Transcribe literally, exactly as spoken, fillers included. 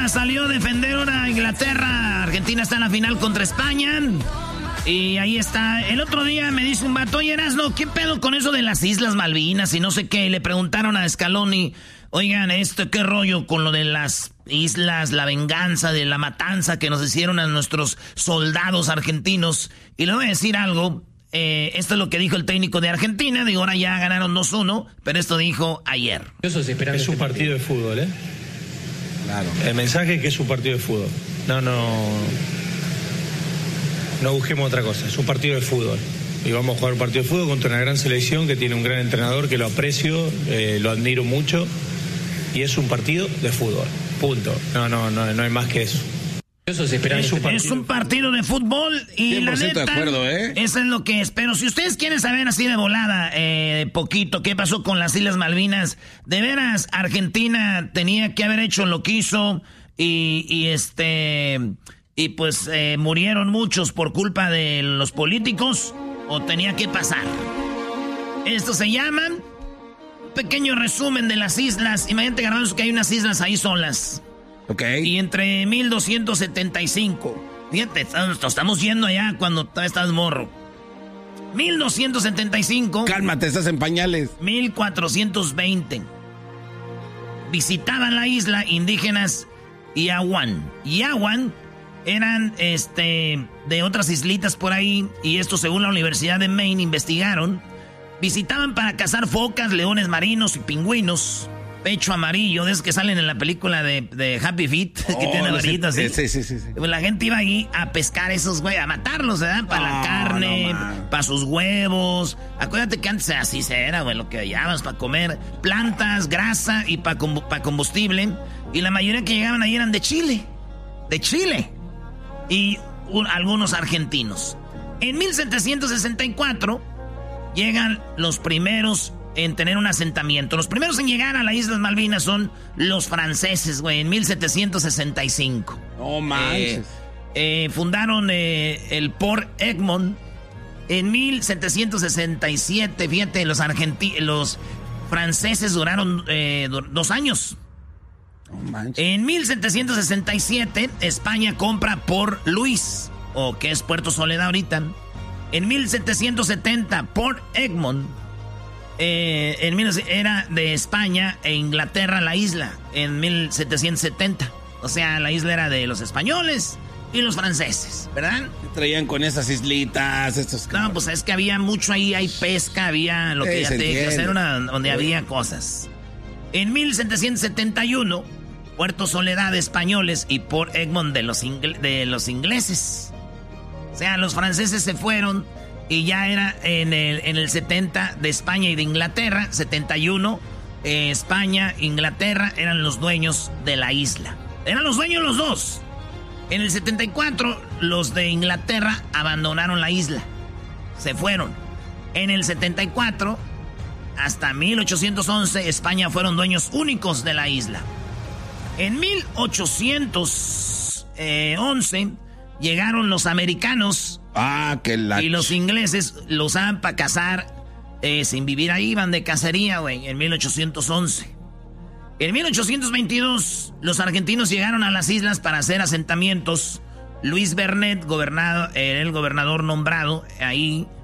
salió a defender ahora a Inglaterra. Argentina está en la final contra España. Y ahí está. El otro día me dice un vato, oye, Erasno, ¿qué pedo con eso de las Islas Malvinas y no sé qué? Y le preguntaron a Scaloni, oigan, ¿esto qué rollo con lo de las islas, la venganza de la matanza que nos hicieron a nuestros soldados argentinos? Y le voy a decir algo, eh, esto es lo que dijo el técnico de Argentina, digo, ahora ya ganaron dos uno, pero esto dijo ayer. Eso es, es un partido de fútbol, ¿eh? Claro. El mensaje es que es un partido de fútbol. No, no... No busquemos otra cosa, es un partido de fútbol. Y vamos a jugar un partido de fútbol contra una gran selección que tiene un gran entrenador que lo aprecio, eh, lo admiro mucho. Y es un partido de fútbol, punto. No, no, no, no hay más que eso. Eso es, es, un es un partido de fútbol y la neta, de acuerdo, ¿eh? Eso es lo que espero. Si ustedes quieren saber así de volada, eh, poquito, qué pasó con las Islas Malvinas, de veras, Argentina tenía que haber hecho lo que hizo y, y este... Y pues eh, murieron muchos por culpa de los políticos, o tenía que pasar. Esto se llama pequeño resumen de las islas. Imagínate, Garbanzo, que hay unas islas ahí solas. Ok. Y entre mil doscientos setenta y cinco. Fíjate, estamos yendo allá cuando todavía estás morro. mil doscientos setenta y cinco. Cálmate, estás en pañales. mil cuatrocientos veinte. Visitaban la isla indígenas Yawan. Yawan eran este de otras islitas por ahí, y esto según la Universidad de Maine investigaron. Visitaban para cazar focas, leones marinos y pingüinos. Pecho amarillo, de esos que salen en la película de, de Happy Feet, oh, que tienen varitas, ¿sí? Sí, sí, sí, sí. Pues la gente iba ahí a pescar esos güey, a matarlos, ¿verdad? Para oh, la carne, no, para sus huevos. Acuérdate que antes así se era, güey, lo que llevabas para comer. Plantas, grasa y para pa combustible. Y la mayoría que llegaban ahí eran de Chile. De Chile. Y un, algunos argentinos. En mil setecientos sesenta y cuatro llegan los primeros en tener un asentamiento. Los primeros en llegar a las Islas Malvinas son los franceses, güey, en mil setecientos sesenta y cinco. No manches. Eh, eh, fundaron eh, el Port Egmont en mil setecientos sesenta y siete. Fíjate, los, argenti los franceses duraron eh, dos años. No en mil setecientos sesenta y siete, España compra Port Louis, o que es Puerto Soledad ahorita. En mil setecientos setenta, Port Egmont eh, en, era de España e Inglaterra la isla, en mil setecientos setenta. O sea, la isla era de los españoles y los franceses, ¿verdad? ¿Qué traían con esas islitas? Estos... No, pues es que había mucho ahí, hay pesca, había lo que eh, ya te dije, hacer una, donde eh. había cosas. En mil setecientos setenta y uno, Puerto Soledad de españoles y Port Egmont de los, de los ingleses. O sea, los franceses se fueron y ya era en el, en el setenta de España y de Inglaterra. setenta y uno, eh, España, Inglaterra eran los dueños de la isla. Eran los dueños los dos. En el setenta y cuatro, los de Inglaterra abandonaron la isla. Se fueron. En el setenta y cuatro, hasta mil ochocientos once, España fueron dueños únicos de la isla. En mil ochocientos once llegaron los americanos. Ah, que la... Y los ingleses lo usaban para cazar eh, sin vivir ahí, iban de cacería, güey, en mil ochocientos once. En mil ochocientos veintidós, los argentinos llegaron a las islas para hacer asentamientos. Luis Bernet, gobernado, era el gobernador nombrado ahí.